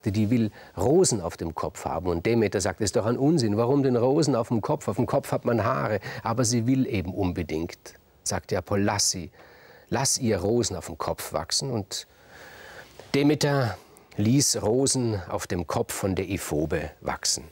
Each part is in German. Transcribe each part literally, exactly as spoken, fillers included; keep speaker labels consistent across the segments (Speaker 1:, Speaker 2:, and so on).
Speaker 1: Die will Rosen auf dem Kopf haben. Und Demeter sagt, das ist doch ein Unsinn. Warum denn Rosen auf dem Kopf? Auf dem Kopf hat man Haare. Aber sie will eben unbedingt, sagt der Apoll, lass sie. Lass ihr Rosen auf dem Kopf wachsen. Und Demeter ließ Rosen auf dem Kopf von Deiphobe wachsen.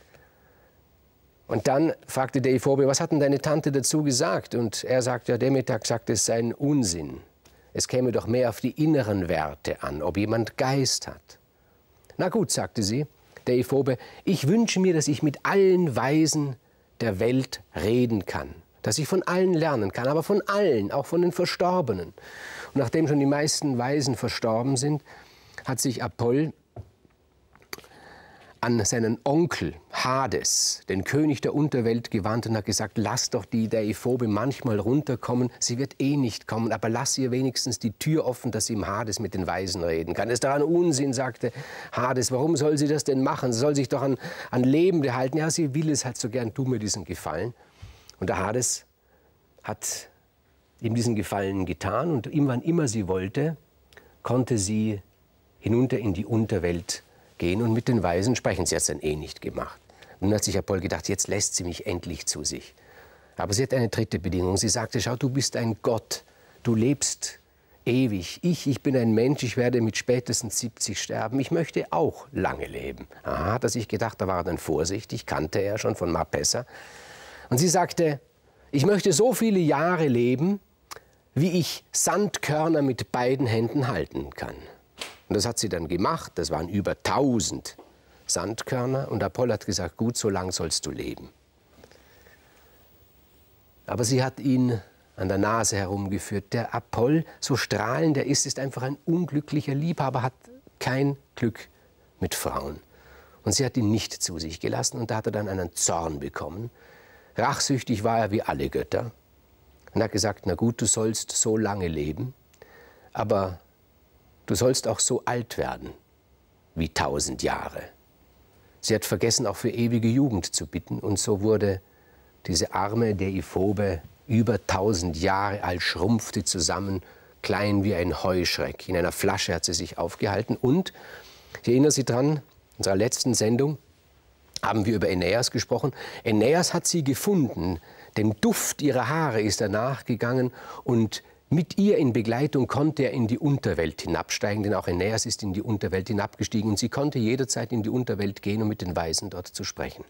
Speaker 1: Und dann fragte Deiphobe, was hat denn deine Tante dazu gesagt? Und er sagt, ja, Demeter sagt, es sei ein Unsinn. Es käme doch mehr auf die inneren Werte an, ob jemand Geist hat. Na gut, sagte sie, Deiphobe, ich wünsche mir, dass ich mit allen Weisen der Welt reden kann. Dass ich von allen lernen kann, aber von allen, auch von den Verstorbenen. Und nachdem schon die meisten Weisen verstorben sind, hat sich Apoll an seinen Onkel Hades, den König der Unterwelt, gewandt und hat gesagt, lass doch die Deiphobe manchmal runterkommen, sie wird eh nicht kommen, aber lass ihr wenigstens die Tür offen, dass sie im Hades mit den Weisen reden kann. Das ist doch ein Unsinn, sagte Hades, warum soll sie das denn machen? Sie soll sich doch an, an Lebende halten. Ja, sie will es halt so gern, tu mir diesen Gefallen. Und der Hades hat ihm diesen Gefallen getan und ihm, wann immer sie wollte, konnte sie hinunter in die Unterwelt gehen und mit den Weisen sprechen. Sie hat es dann eh nicht gemacht. Nun hat sich Apoll gedacht, jetzt lässt sie mich endlich zu sich. Aber sie hat eine dritte Bedingung. Sie sagte, schau, du bist ein Gott, du lebst ewig. Ich, ich bin ein Mensch, ich werde mit spätestens siebzig sterben. Ich möchte auch lange leben. Aha, hat er sich gedacht, da war er dann vorsichtig, kannte er schon von Marpessa. Und sie sagte, ich möchte so viele Jahre leben, wie ich Sandkörner mit beiden Händen halten kann. Und das hat sie dann gemacht, das waren über tausend Sandkörner. Und Apoll hat gesagt, gut, so lang sollst du leben. Aber sie hat ihn an der Nase herumgeführt. Der Apoll, so strahlend er ist, ist einfach ein unglücklicher Liebhaber, hat kein Glück mit Frauen. Und sie hat ihn nicht zu sich gelassen und da hat er dann einen Zorn bekommen. Rachsüchtig war er wie alle Götter und hat gesagt, na gut, du sollst so lange leben, aber du sollst auch so alt werden wie tausend Jahre. Sie hat vergessen, auch für ewige Jugend zu bitten. Und so wurde diese arme Deiphobe über tausend Jahre alt, schrumpfte zusammen, klein wie ein Heuschreck. In einer Flasche hat sie sich aufgehalten. Und, ich erinnere Sie dran, in unserer letzten Sendung haben wir über Aeneas gesprochen. Aeneas hat sie gefunden. Dem Duft ihrer Haare ist er nachgegangen und mit ihr in Begleitung konnte er in die Unterwelt hinabsteigen, denn auch Aeneas ist in die Unterwelt hinabgestiegen und sie konnte jederzeit in die Unterwelt gehen, um mit den Weisen dort zu sprechen.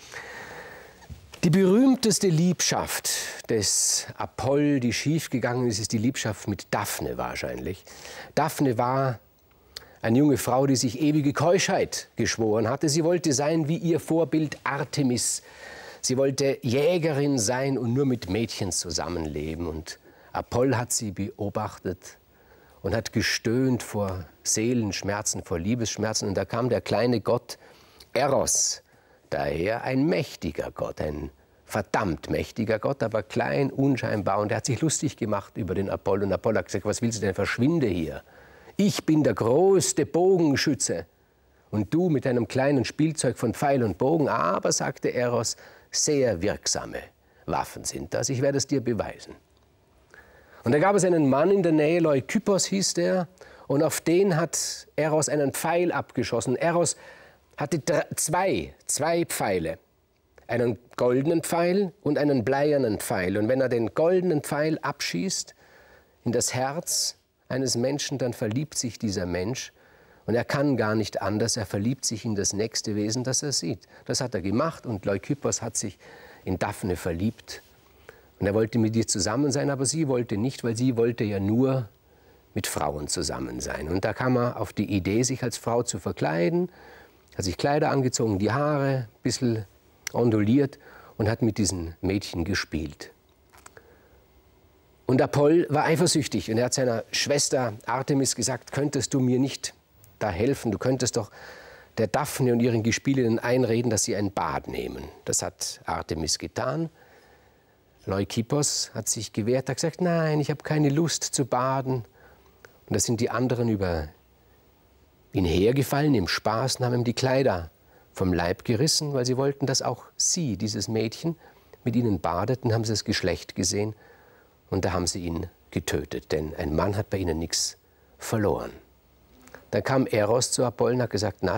Speaker 1: Die berühmteste Liebschaft des Apoll, die schiefgegangen ist, ist die Liebschaft mit Daphne wahrscheinlich. Daphne war eine junge Frau, die sich ewige Keuschheit geschworen hatte. Sie wollte sein wie ihr Vorbild Artemis. Sie wollte Jägerin sein und nur mit Mädchen zusammenleben. Und Apoll hat sie beobachtet und hat gestöhnt vor Seelenschmerzen, vor Liebesschmerzen. Und da kam der kleine Gott Eros daher, ein mächtiger Gott, ein verdammt mächtiger Gott, aber klein, unscheinbar. Und er hat sich lustig gemacht über den Apoll. Und Apoll hat gesagt, was willst du denn, verschwinde hier. Ich bin der größte Bogenschütze. Und du mit deinem kleinen Spielzeug von Pfeil und Bogen. Aber, sagte Eros, sehr wirksame Waffen sind das. Ich werde es dir beweisen. Und da gab es einen Mann in der Nähe, Leukippos hieß der, und auf den hat Eros einen Pfeil abgeschossen. Eros hatte drei, zwei, zwei Pfeile, einen goldenen Pfeil und einen bleiernen Pfeil. Und wenn er den goldenen Pfeil abschießt in das Herz eines Menschen, dann verliebt sich dieser Mensch. Und er kann gar nicht anders, er verliebt sich in das nächste Wesen, das er sieht. Das hat er gemacht und Leukippos hat sich in Daphne verliebt. Und er wollte mit ihr zusammen sein, aber sie wollte nicht, weil sie wollte ja nur mit Frauen zusammen sein. Und da kam er auf die Idee, sich als Frau zu verkleiden, hat sich Kleider angezogen, die Haare ein bisschen onduliert und hat mit diesen Mädchen gespielt. Und Apoll war eifersüchtig und er hat seiner Schwester Artemis gesagt, könntest du mir nicht da helfen, du könntest doch der Daphne und ihren Gespielinnen einreden, dass sie ein Bad nehmen. Das hat Artemis getan. Leukippos hat sich gewehrt, hat gesagt, nein, ich habe keine Lust zu baden. Und da sind die anderen über ihn hergefallen im Spaß und haben ihm die Kleider vom Leib gerissen, weil sie wollten, dass auch sie, dieses Mädchen, mit ihnen badeten, haben sie das Geschlecht gesehen und da haben sie ihn getötet, denn ein Mann hat bei ihnen nichts verloren. Dann kam Eros zu Apoll und hat gesagt, na,